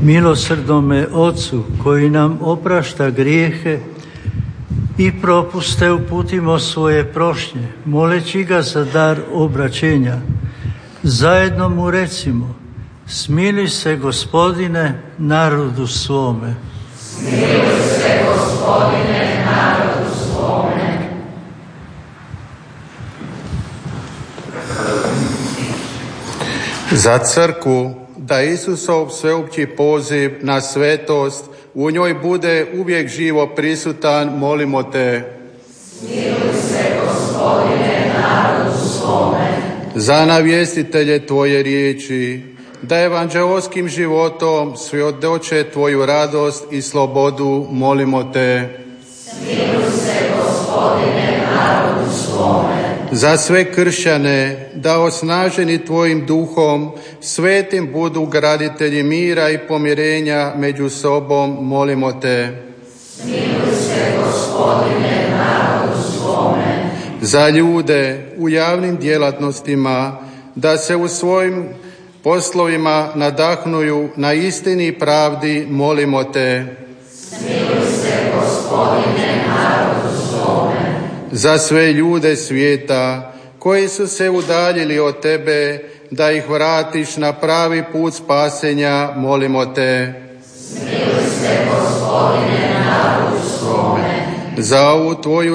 Milosrdnome Ocu koji nam oprašta grijehe i propuste, uputimo svoje prošnje, moleći ga za dar obraćenja. Zajedno mu recimo: smili se, Gospodine, narodu svome. Smiluj se, Gospodine, narodu svome. Za crkvu, da Isusov sveopći poziv na svetost u njoj bude uvijek živo prisutan, molimo te. Smiluj se, Gospodine, narodu svome. Za navjestitelje tvoje riječi, da evanđeoskim životom svjedoče tvoju radost i slobodu, molimo te. Smiluj se, Gospodine, narodu svome. Za sve kršćane, da osnaženi tvojim duhom svetim budu graditelji mira i pomirenja među sobom, molimo te. Smiluj se, Gospodine, narodu svome. Za ljude u javnim djelatnostima, da se u svojim poslovima nadahnuju na istini i pravdi, molimo te. Smiluj se, Gospodine, narodu svome. Za sve ljude svijeta koji su se udaljili od tebe, da ih vratiš na pravi put spasenja, molimo te. Smiluj se, Gospodine, narodu svome. Za ovu tvoju